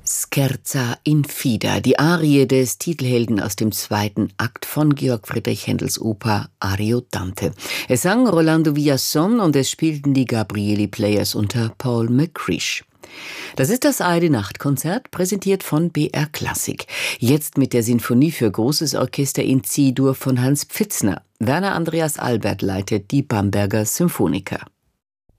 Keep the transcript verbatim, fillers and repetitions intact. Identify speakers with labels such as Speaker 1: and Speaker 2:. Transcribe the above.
Speaker 1: Scherza infida, die Arie des Titelhelden aus dem zweiten Akt von Georg Friedrich Händels Oper Ariodante. Es sang Rolando Villazón und es spielten die Gabrieli Players unter Paul McCreesh. Das ist das A R D-Nachtkonzert, präsentiert von B R Klassik. Jetzt mit der Sinfonie für großes Orchester in C-Dur von Hans Pfitzner. Werner Andreas Albert leitet die Bamberger Symphoniker.